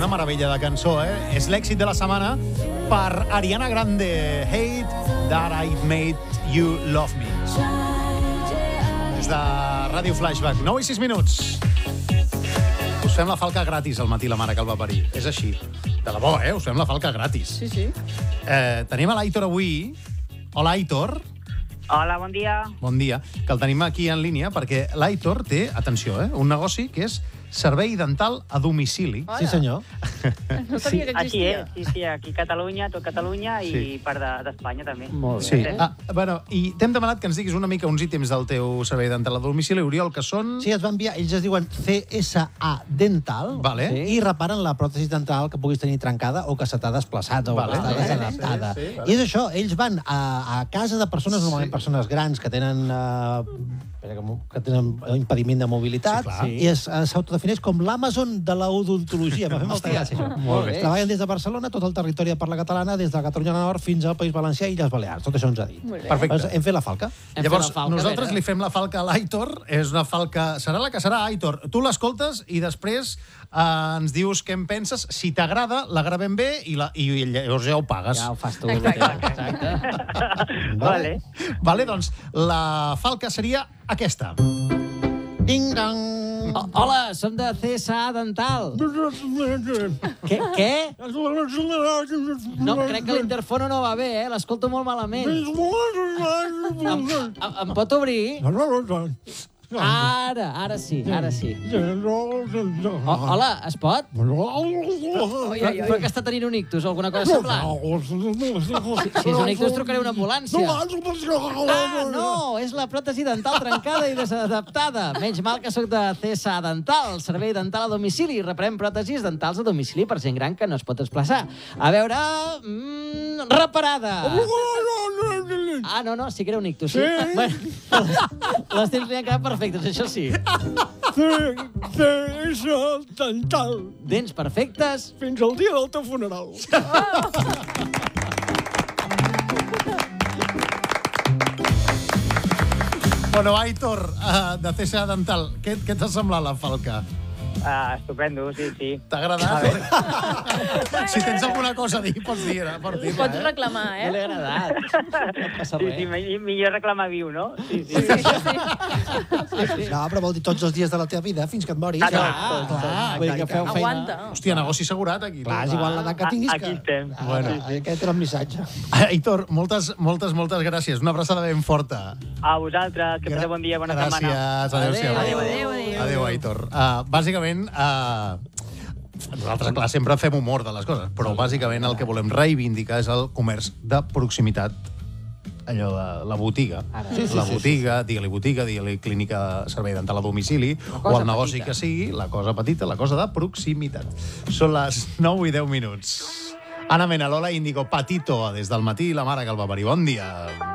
una meravella de cançó, És l'èxit de la setmana per Ariana Grande. Hate That I Made You Love Me. Des de Ràdio Flashback. 9 i 6 minuts. Us fem la falca gratis al matí, la mare que el va parir. És així. De debò, Us fem la falca gratis. Sí. Tenim a l'Aitor avui. Hola, Aitor. Hola, bon dia. Bon dia. Que el tenim aquí en línia perquè l'Aitor té, atenció, un negoci que és servei dental a domicili. Hola. Sí, senyor. No sabia que Aquí existia. sí, aquí a Catalunya, tot Catalunya i part d'Espanya també. Molt bé. Sí. I t'hem demanat que ens diguis una mica uns ítems del teu servei dental a domicili, Oriol, que són... Sí, es va enviar, ells es diuen CSA Dental, Vale. i reparen la pròtesi dental que puguis tenir trencada o que se t'ha desplaçat o Vale. que està desadaptada. Sí, I és això, ells van a casa de persones, normalment persones grans que tenen impediment de mobilitat, Sí, clar. i s'autodefineix com l'Amazon de l'odontologia. M'ha fet molta gràcia, això. Molt bé. Treballen des de Barcelona, tot el territori de parla catalana, des de Catalunya Nord fins al País Valencià i les Balears. Tot això ens ha dit. Molt bé. Perfecte. Doncs hem fet la falca. Llavors, nosaltres li fem la falca a l'Aitor. És una falca... Serà la que serà, Aitor. Tu l'escoltes i després ens dius què en penses. Si t'agrada, la gravem bé i llavors ja ho pagues. Ja ho fas tu. Exacte. Vale. Vale, doncs la falca seria aquesta. Ding-dong! Hola, som de CSA Dental. Què? No, crec que l'interfono no va bé, l'escolto molt malament. Em pot obrir? Ara sí. Hola, es pot? Però que està tenint un ictus o alguna cosa semblant? Si és un ictus, trucaré una ambulància. No, és la pròtesi dental trencada i desadaptada. Menys mal que sóc de CSA Dental, el servei dental a domicili. Reparem pròtesis dentals a domicili per gent gran que no es pot desplaçar. A veure... reparada! No, sí que era un ictus, sí? Bueno, les temps li han quedat perfectes, això sí. CSA Dental. Dents perfectes. Fins al dia del teu funeral. Bueno, Aitor, de CSA Dental, què t'ha semblat la falca? Estupendo, sí. T'ha agradat? Si tens alguna cosa a dir, pots dir-la. Pots reclamar, No li ha agradat. No passa Sí, res. millor reclamar viu, no? Sí. No, però vol dir tots els dies de la teva vida, fins que et moris. Clar, vull dir que feu feina... Aguanta. Hòstia, negoci assegurat aquí. Clar, és igual l'edat que tinguis que... Aquí estem. Bueno. Aquest era el missatge. Aitor, moltes gràcies. Una abraçada ben forta. A vosaltres, que passeu bon dia, bona setmana. Gràcies. Adéu-siau. Adéu. Adéu, Aitor. Bàsicament, nosaltres, clar, sempre fem humor de les coses, però bàsicament el que volem reivindicar és el comerç de proximitat, allò de la botiga. La botiga, digue-li clínica, servei dental a domicili, o el negoci que sigui, la cosa petita, la cosa de proximitat. Són les 9 i 10 minuts. Ana Mena, Lola Índigo, Patito, des del matí, la mare que el va parir. Bon dia.